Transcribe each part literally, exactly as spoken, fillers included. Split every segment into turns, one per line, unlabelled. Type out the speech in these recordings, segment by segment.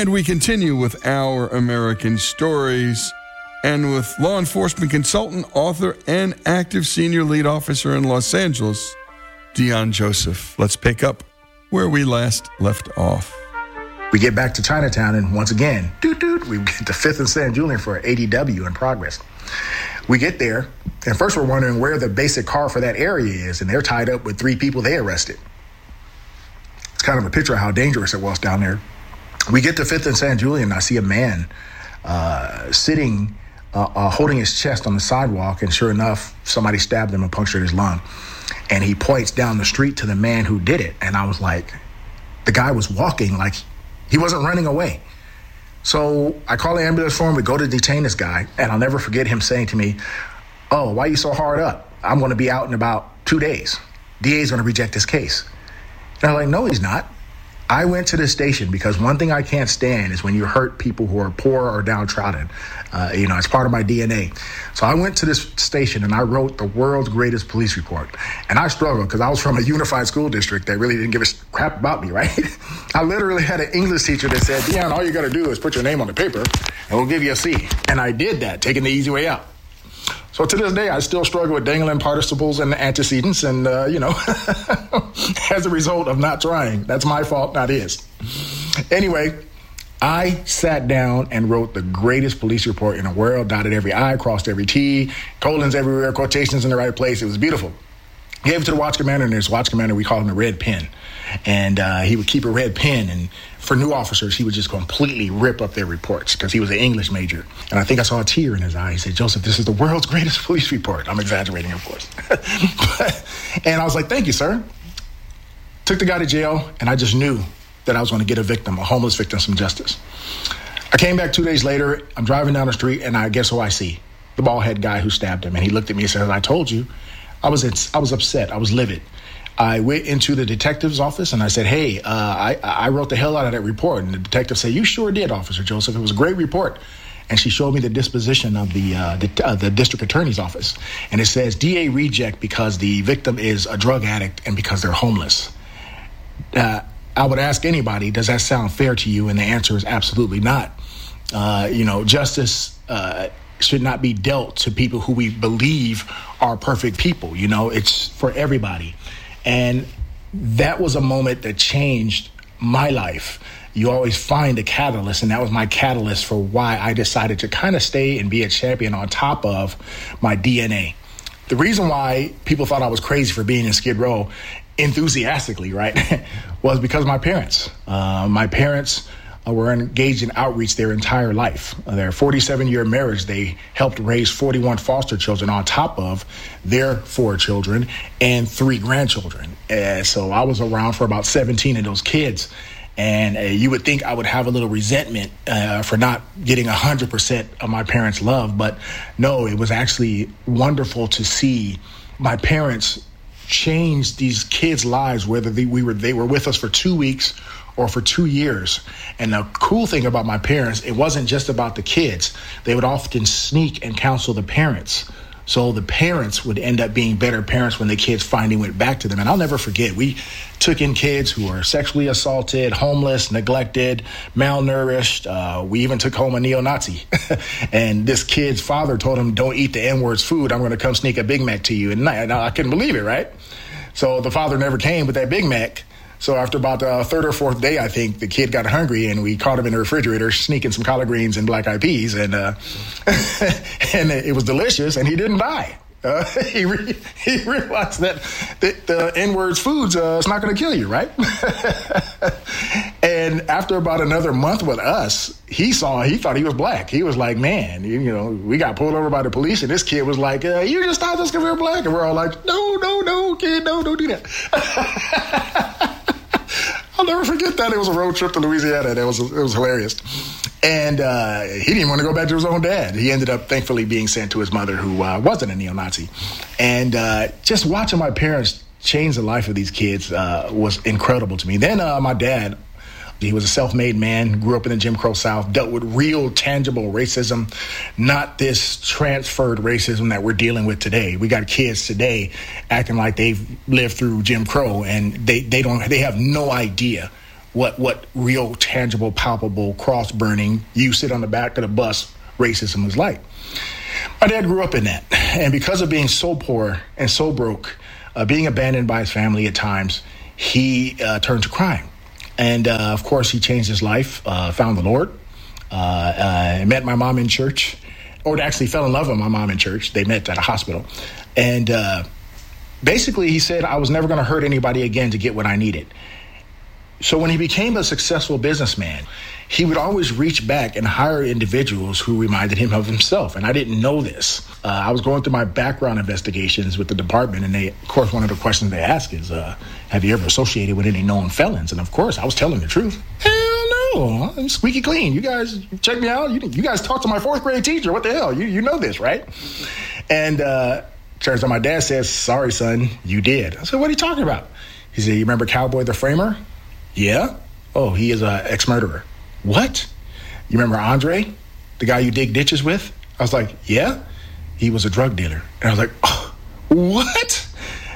And we continue with Our American Stories and with law enforcement consultant, author, and active senior lead officer in Los Angeles, Dion Joseph. Let's pick up where we last left off.
We get back to Chinatown, and once again, doot doot, we get to Fifth and San Julian for A D W in progress. We get there, and first we're wondering where the basic car for that area is, and they're tied up with three people they arrested. It's kind of a picture of how dangerous it was down there. We get to Fifth and San Julian, and I see a man uh, sitting, uh, uh, holding his chest on the sidewalk, and sure enough, somebody stabbed him and punctured his lung. And he points down the street to the man who did it, and I was like, the guy was walking like he wasn't running away. So I call the ambulance for him, we go to detain this guy, and I'll never forget him saying to me, oh, why are you so hard up? I'm going to be out in about two days. D A's going to reject this case. And I'm like, no, he's not. I went to the station because one thing I can't stand is when you hurt people who are poor or downtrodden. Uh, you know, it's part of my D N A. So I went to this station and I wrote the world's greatest police report. And I struggled because I was from a unified school district that really didn't give a crap about me, right? I literally had an English teacher that said, Dion, all you got to do is put your name on the paper and we'll give you a C. And I did that, taking the easy way out. So to this day, I still struggle with dangling participles and antecedents and, uh, you know, as a result of not trying. That's my fault, not his. Anyway, I sat down and wrote the greatest police report in the world, dotted every I, crossed every T, colons everywhere, quotations in the right place. It was beautiful. Gave it to the watch commander, and this watch commander, we call him the red pen. And uh, he would keep a red pen, and for new officers, he would just completely rip up their reports because he was an English major. And I think I saw a tear in his eye. He said, Joseph, this is the world's greatest police report. I'm exaggerating, of course. but, and I was like, thank you, sir. Took the guy to jail, and I just knew that I was going to get a victim, a homeless victim, some justice. I came back two days later. I'm driving down the street, and I guess who I see? The bald-head guy who stabbed him. And he looked at me and said, I told you. I was I was upset. I was livid. I went into the detective's office and I said, hey, uh, I, I wrote the hell out of that report. And the detective said, you sure did, Officer Joseph. It was a great report. And she showed me the disposition of the, uh, the, uh, the district attorney's office. And it says D A reject because the victim is a drug addict and because they're homeless. Uh, I would ask anybody, does that sound fair to you? And the answer is absolutely not. Uh, you know, justice uh, should not be dealt to people who we believe are perfect people. You know, it's for everybody. And that was a moment that changed my life. You always find a catalyst, and that was my catalyst for why I decided to kind of stay and be a champion on top of my D N A. The reason why people thought I was crazy for being in Skid Row enthusiastically, right, was because of my parents. Uh, my parents uh, were engaged in outreach their entire life. Uh, their forty-seven-year marriage, they helped raise forty-one foster children on top of their four children and three grandchildren. Uh, so I was around for about seventeen of those kids. And uh, you would think I would have a little resentment uh, for not getting one hundred percent of my parents' love. But no, it was actually wonderful to see my parents change these kids' lives, whether they, we were they were with us for two weeks or for two years. And the cool thing about my parents, it wasn't just about the kids. They would often sneak and counsel the parents. So the parents would end up being better parents when the kids finally went back to them. And I'll never forget, we took in kids who were sexually assaulted, homeless, neglected, malnourished. Uh, we even took home a neo-Nazi. And this kid's father told him, don't eat the N-word's food. I'm going to come sneak a Big Mac to you. And I, I couldn't believe it, right? So the father never came with that Big Mac. So after about the third or fourth day, I think, the kid got hungry, and we caught him in the refrigerator sneaking some collard greens and black eyed peas, and uh, and it was delicious, and he didn't die. Uh, he re- he realized that the, the N-word's foods, uh, it's not going to kill you, right? And after about another month with us, he saw, he thought he was black. He was like, man, you, you know, we got pulled over by the police, and this kid was like, uh, you just thought this because we're black? And we're all like, no, no, no, kid, no, don't do that. I'll never forget that. It was a road trip to Louisiana. It was, it was hilarious. And uh, he didn't want to go back to his own dad. He ended up, thankfully, being sent to his mother, who uh, wasn't a neo-Nazi. And uh, just watching my parents change the life of these kids uh, was incredible to me. Then uh, my dad, he was a self-made man, grew up in the Jim Crow South, dealt with real, tangible racism, not this transferred racism that we're dealing with today. We got kids today acting like they've lived through Jim Crow, and they, they don't they have no idea what what real, tangible, palpable, cross-burning, you sit on the back of the bus racism was like. My dad grew up in that. And because of being so poor and so broke, uh, being abandoned by his family at times, he uh, turned to crime. And, uh, of course, he changed his life, uh, found the Lord, uh, uh, met my mom in church, or actually fell in love with my mom in church. They met at a hospital. And uh, basically, he said, I was never going to hurt anybody again to get what I needed. So when he became a successful businessman, he would always reach back and hire individuals who reminded him of himself. And I didn't know this. Uh, I was going through my background investigations with the department. And they, of course, one of the questions they ask is, uh, have you ever associated with any known felons? And of course, I was telling the truth. Hell no, I'm squeaky clean. You guys check me out. You, you guys talked to my fourth grade teacher. What the hell? You, you know this, right? And uh, turns out my dad says, sorry, son, you did. I said, what are you talking about? He said, you remember Cowboy the Framer? Yeah. Oh, he is an ex-murderer. What? You remember Andre, the guy you dig ditches with? I was like, yeah. He was a drug dealer. And I was like, oh, what?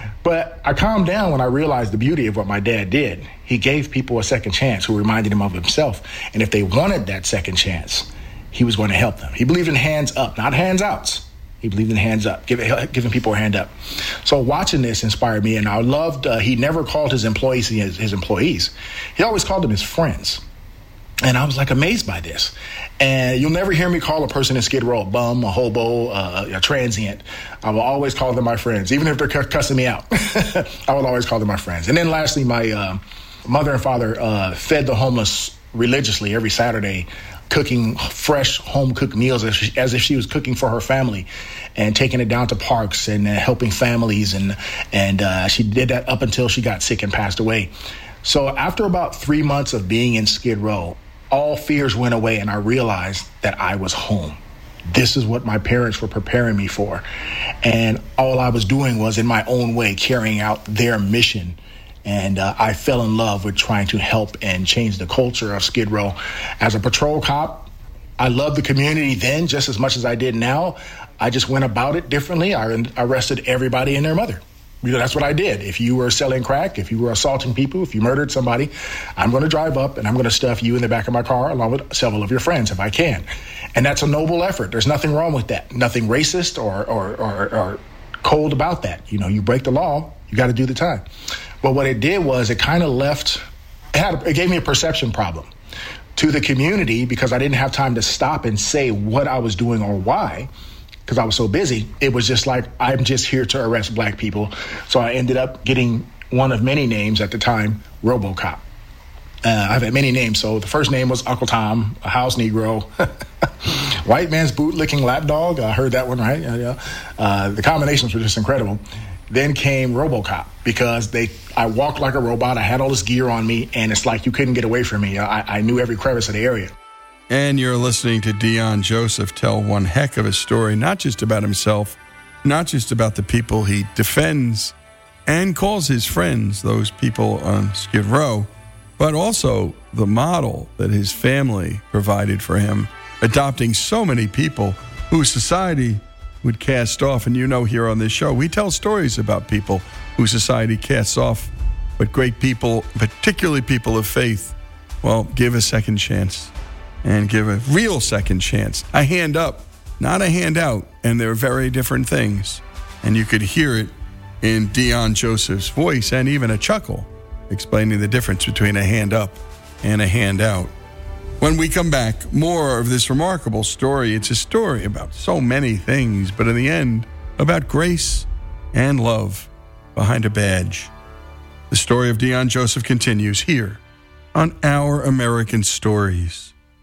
But I calmed down when I realized the beauty of what my dad did. He gave people a second chance who reminded him of himself. And if they wanted that second chance, he was going to help them. He believed in hands up, not hands outs. He believed in hands up, giving, giving people a hand up. So watching this inspired me, and I loved, uh, he never called his employees his, his employees. He always called them his friends. And I was like amazed by this. And you'll never hear me call a person in Skid Row a bum, a hobo, uh, a transient. I will always call them my friends, even if they're cussing me out. I will always call them my friends. And then lastly, my uh, mother and father uh, fed the homeless religiously every Saturday, cooking fresh home-cooked meals as, she, as if she was cooking for her family and taking it down to parks and uh, helping families. And, and uh, she did that up until she got sick and passed away. So after about three months of being in Skid Row, all fears went away, and I realized that I was home. This is what my parents were preparing me for. And all I was doing was, in my own way, carrying out their mission. And uh, I fell in love with trying to help and change the culture of Skid Row. As a patrol cop, I loved the community then just as much as I did now. I just went about it differently. I arrested everybody and their mother. You know, that's what I did. If you were selling crack, if you were assaulting people, if you murdered somebody, I'm going to drive up and I'm going to stuff you in the back of my car along with several of your friends if I can. And that's a noble effort. There's nothing wrong with that. Nothing racist or or, or, or cold about that. You know, you break the law, you got to do the time. But what it did was it kind of left, it, had, it gave me a perception problem to the community because I didn't have time to stop and say what I was doing or why. Because I was so busy, it was just like, I'm just here to arrest black people. So I ended up getting one of many names at the time, RoboCop. Uh, I've had many names. So the first name was Uncle Tom, a house Negro, white man's boot-licking lapdog. I heard that one, right? Yeah, yeah. Uh, the combinations were just incredible. Then came RoboCop because they, I walked like a robot. I had all this gear on me, and it's like you couldn't get away from me. I, I knew every crevice of the area.
And you're listening to Deon Joseph tell one heck of a story, not just about himself, not just about the people he defends and calls his friends, those people on Skid Row, but also the model that his family provided for him, adopting so many people who society would cast off. And you know, here on this show, we tell stories about people who society casts off, but great people, particularly people of faith, well, give a second chance. And give a real second chance. A hand up, not a hand out. And they're very different things. And you could hear it in Deon Joseph's voice and even a chuckle explaining the difference between a hand up and a hand out. When we come back, more of this remarkable story. It's a story about so many things, but in the end, about grace and love behind a badge. The story of Deon Joseph continues here on Our American Stories.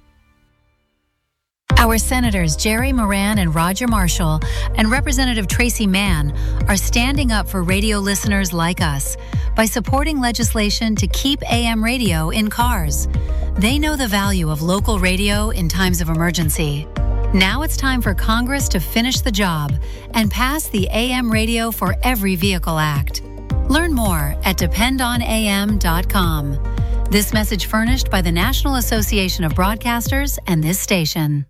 Our Senators Jerry Moran and Roger Marshall and Representative Tracy Mann are standing up for radio listeners like us by supporting legislation to keep A M radio in cars. They know the value of local radio in times of emergency. Now it's time for Congress to finish the job and pass the A M Radio for Every Vehicle Act. Learn more at depend on A M dot com. This message furnished by the National Association of Broadcasters and this station.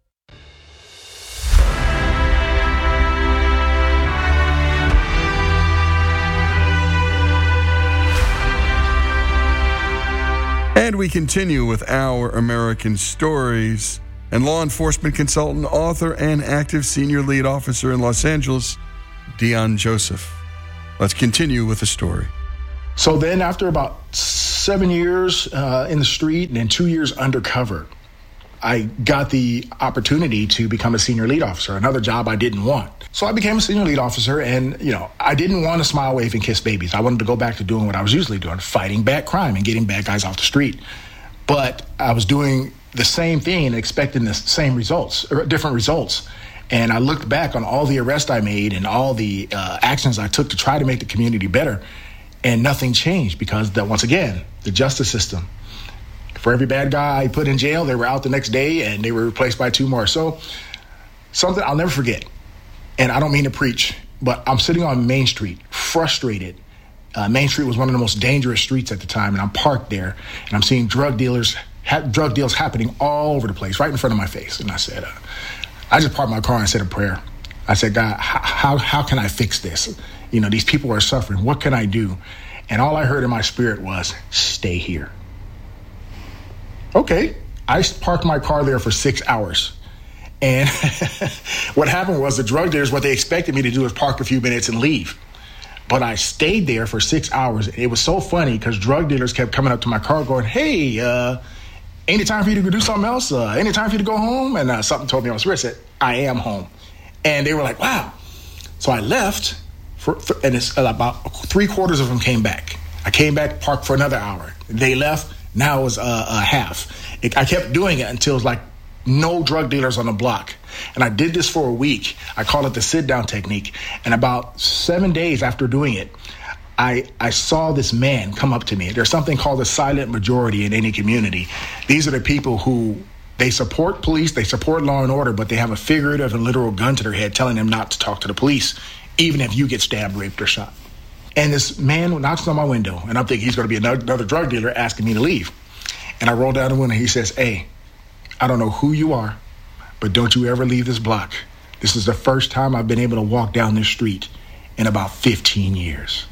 And we continue with Our American Stories. And law enforcement consultant, author, and active senior lead officer in Los Angeles, Deon Joseph. Let's continue with the story.
So then after about seven years uh, in the street and then two years undercover, I got the opportunity to become a senior lead officer, another job I didn't want. So I became a senior lead officer, and, you know, I didn't want to smile, wave, and kiss babies. I wanted to go back to doing what I was usually doing, fighting bad crime and getting bad guys off the street. But I was doing the same thing and expecting the same results, or different results. And I looked back on all the arrests I made and all the uh, actions I took to try to make the community better, and nothing changed because, that once again, the justice system. For every bad guy I put in jail, they were out the next day and they were replaced by two more. So something I'll never forget, and I don't mean to preach, but I'm sitting on Main Street, frustrated. Uh, Main Street was one of the most dangerous streets at the time, and I'm parked there, and I'm seeing drug dealers, ha- drug deals happening all over the place, right in front of my face. And I said, uh, I just parked my car and said a prayer. I said, God, how how can I fix this? You know, these people are suffering. What can I do? And all I heard in my spirit was, stay here. Okay, I parked my car there for six hours. And what happened was the drug dealers, what they expected me to do is park a few minutes and leave. But I stayed there for six hours. It was so funny because drug dealers kept coming up to my car going, hey, uh, ain't it time for you to go do something else? Uh, ain't it time for you to go home? And uh, something told me I was rich. I said, I am home. And they were like, wow. So I left, for, for, and it's about three quarters of them came back. I came back, parked for another hour. They left. Now it was uh, a half. It, I kept doing it until it was like no drug dealers on the block. And I did this for a week. I call it the sit-down technique. And about seven days after doing it, I, I saw this man come up to me. There's something called a silent majority in any community. These are the people who, they support police, they support law and order, but they have a figurative and literal gun to their head telling them not to talk to the police, even if you get stabbed, raped, or shot. And this man knocks on my window, and I'm thinking he's going to be another, another drug dealer asking me to leave. And I roll down the window, and he says, hey, I don't know who you are, but don't you ever leave this block. This is the first time I've been able to walk down this street in about fifteen years.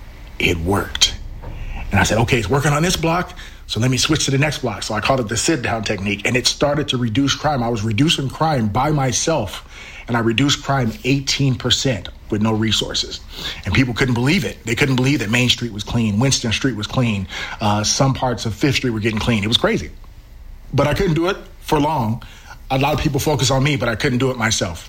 It worked. And I said, okay, it's working on this block, so let me switch to the next block. So I called it the sit-down technique, and it started to reduce crime. I was reducing crime by myself, and I reduced crime eighteen percent with no resources. And people couldn't believe it. They couldn't believe that Main Street was clean, Winston Street was clean, uh, some parts of Fifth Street were getting clean. It was crazy. But I couldn't do it for long. A lot of people focus on me, but I couldn't do it myself.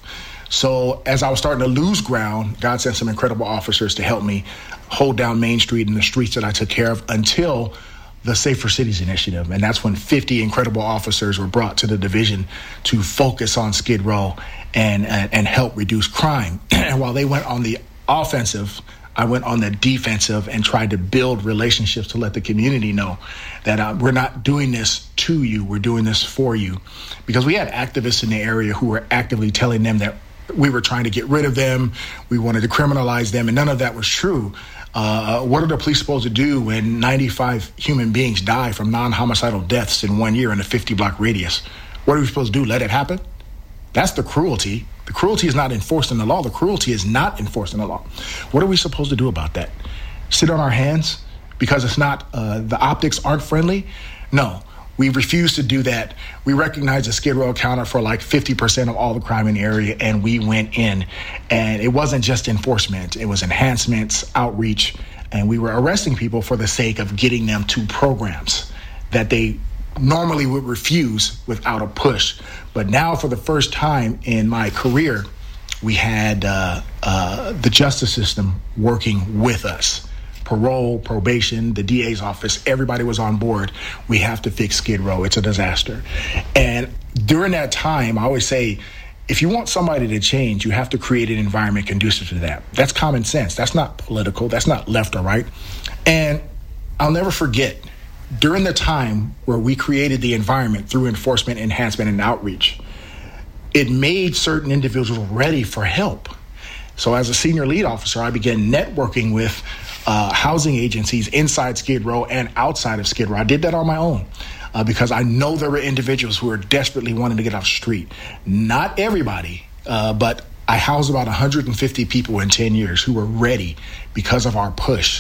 So as I was starting to lose ground, God sent some incredible officers to help me hold down Main Street and the streets that I took care of until the Safer Cities Initiative. And that's when fifty incredible officers were brought to the division to focus on Skid Row and, and, and help reduce crime. And while they went on the offensive, I went on the defensive and tried to build relationships to let the community know that uh, we're not doing this to you, we're doing this for you. Because we had activists in the area who were actively telling them that we were trying to get rid of them, we wanted to criminalize them, and none of that was true. Uh, what are the police supposed to do when ninety-five human beings die from non-homicidal deaths in one year in a fifty-block radius? What are we supposed to do, let it happen? That's the cruelty. The cruelty is not enforced in the law. The cruelty is not enforced in the law. What are we supposed to do about that? Sit on our hands because it's not, uh, the optics aren't friendly? No, we refuse to do that. We recognize that Skid Row accounted for like fifty percent of all the crime in the area, and we went in. And it wasn't just enforcement. It was enhancements, outreach, and we were arresting people for the sake of getting them to programs that they normally would refuse without a push. But now, for the first time in my career, we had uh, uh, the justice system working with us. Parole, probation, the D A's office, everybody was on board. We have to fix Skid Row. It's a disaster. And during that time, I always say, if you want somebody to change, you have to create an environment conducive to that. That's common sense. That's not political. That's not left or right. And I'll never forget, during the time where we created the environment through enforcement, enhancement, and outreach, it made certain individuals ready for help. So as a senior lead officer, I began networking with uh, housing agencies inside Skid Row and outside of Skid Row. I did that on my own uh, because I know there were individuals who were desperately wanting to get off the street. Not everybody, uh, but I housed about one hundred fifty people in ten years who were ready because of our push.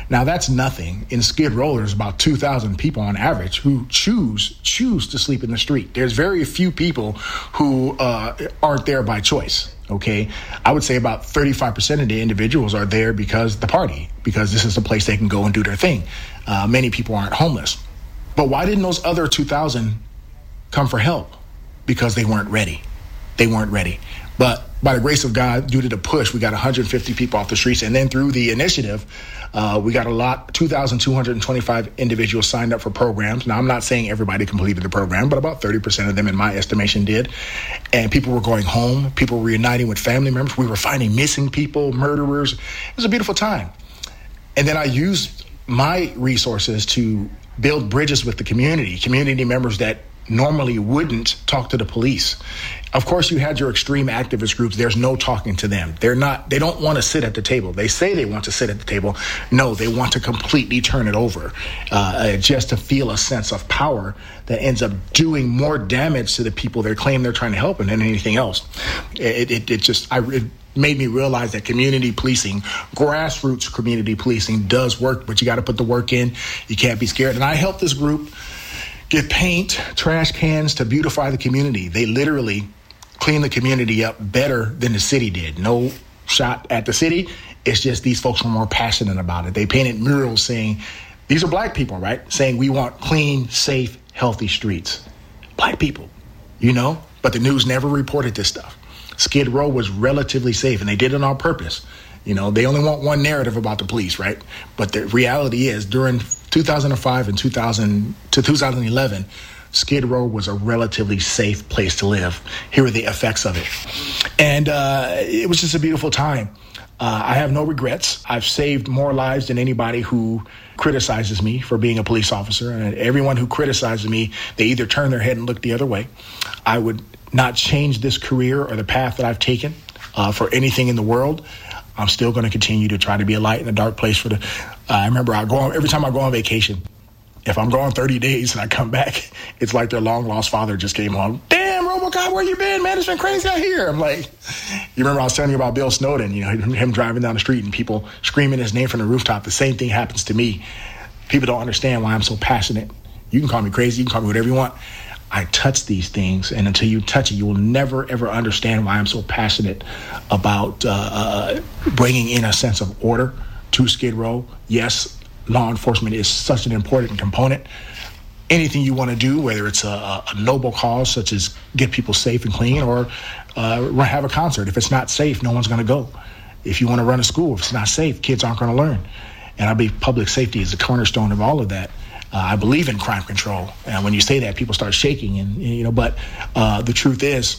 Now, that's nothing. In Skid Row, there's about two thousand people on average who choose choose to sleep in the street. There's very few people who uh, aren't there by choice, okay? I would say about thirty-five percent of the individuals are there because the party, because this is a place they can go and do their thing. Uh, many people aren't homeless. But why didn't those other two thousand come for help? Because they weren't ready. They weren't ready. But by the grace of God, due to the push, we got one hundred fifty people off the streets. And then through the initiative, uh, we got a lot, two thousand two hundred twenty-five individuals signed up for programs. Now, I'm not saying everybody completed the program, but about thirty percent of them, in my estimation, did. And people were going home. People were reuniting with family members. We were finding missing people, murderers. It was a beautiful time. And then I used my resources to build bridges with the community, community members that normally wouldn't talk to the police. Of course, you had your extreme activist groups. There's no talking to them. They're not, they don't want to sit at the table. They say they want to sit at the table. No, they want to completely turn it over, uh, just to feel a sense of power that ends up doing more damage to the people they claim they're trying to help than anything else. It, it, it just, I, it made me realize that community policing, grassroots community policing does work, but you got to put the work in. You can't be scared. And I helped this group get paint, trash cans to beautify the community. They literally clean the community up better than the city did. No shot at the city. It's just these folks were more passionate about it. They painted murals saying, these are black people, right? Saying we want clean, safe, healthy streets. Black people, you know? But the news never reported this stuff. Skid Row was relatively safe, and they did it on purpose. You know, they only want one narrative about the police, right? But the reality is, during two thousand five and two thousand to two thousand eleven, Skid Row was a relatively safe place to live. Here are the effects of it. And uh, it was just a beautiful time. Uh, I have no regrets. I've saved more lives than anybody who criticizes me for being a police officer. And everyone who criticizes me, they either turn their head and look the other way. I would not change this career or the path that I've taken uh, for anything in the world. I'm still going to continue to try to be a light in a dark place for the. Uh, I remember I go on, every time I go on vacation, if I'm gone thirty days and I come back, it's like their long lost father just came home. Damn, RoboCop, where you been, man? It's been crazy out here. I'm like, you remember I was telling you about Bill Snowden, you know, him driving down the street and people screaming his name from the rooftop. The same thing happens to me. People don't understand why I'm so passionate. You can call me crazy, you can call me whatever you want. I touch these things, and until you touch it, you will never, ever understand why I'm so passionate about uh, uh, bringing in a sense of order to Skid Row. Yes, law enforcement is such an important component. Anything you want to do, whether it's a, a noble cause such as get people safe and clean, or uh, have a concert. If it's not safe, no one's going to go. If you want to run a school, if it's not safe, kids aren't going to learn. And I believe public safety is the cornerstone of all of that. Uh, I believe in crime control, and when you say that, people start shaking. And you know, but uh, the truth is,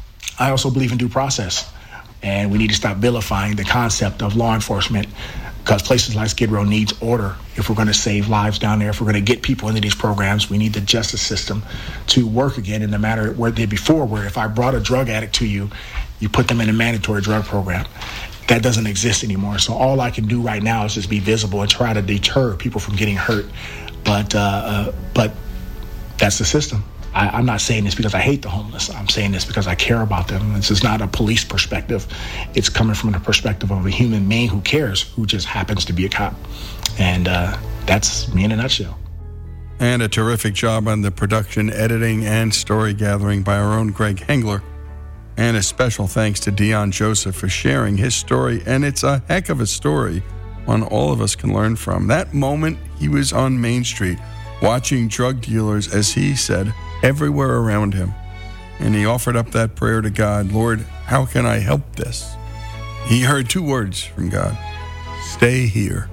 I also believe in due process, and we need to stop vilifying the concept of law enforcement, because places like Skid Row needs order. If we're going to save lives down there, if we're going to get people into these programs, we need the justice system to work again in the manner where it did before, where if I brought a drug addict to you, you put them in a mandatory drug program. That doesn't exist anymore. So all I can do right now is just be visible and try to deter people from getting hurt. But uh, uh, but that's the system. I, I'm not saying this because I hate the homeless. I'm saying this because I care about them. This is not a police perspective. It's coming from the perspective of a human being who cares, who just happens to be a cop. And uh, that's me in a nutshell.
And a terrific job on the production, editing, and story gathering by our own Greg Hengler. And a special thanks to Dion Joseph for sharing his story. And it's a heck of a story, one all of us can learn from. That moment he was on Main Street watching drug dealers, as he said, everywhere around him. And he offered up that prayer to God, Lord, how can I help this? He heard two words from God, stay here.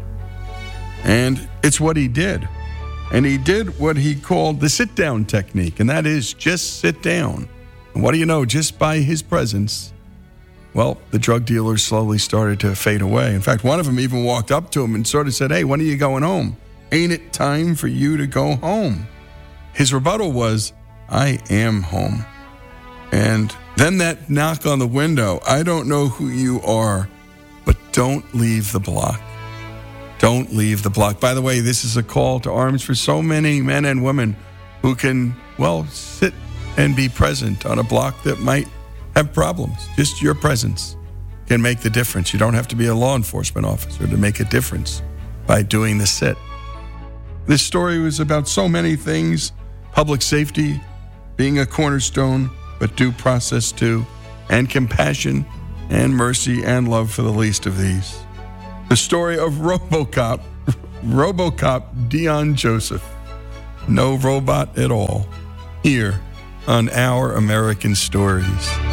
And it's what he did. And he did what he called the sit-down technique, and that is just sit down. And what do you know, just by his presence, well, the drug dealers slowly started to fade away. In fact, one of them even walked up to him and sort of said, hey, when are you going home? Ain't it time for you to go home? His rebuttal was, I am home. And then that knock on the window, I don't know who you are, but don't leave the block. Don't leave the block. By the way, this is a call to arms for so many men and women who can, well, sit and be present on a block that might have problems. Just your presence can make the difference. You don't have to be a law enforcement officer to make a difference. by doing the sit. This story was about so many things: public safety, being a cornerstone, but due process too, and compassion and mercy and love for the least of these. The story of RoboCop, RoboCop Dion Joseph. No robot at all. Here on Our American Stories.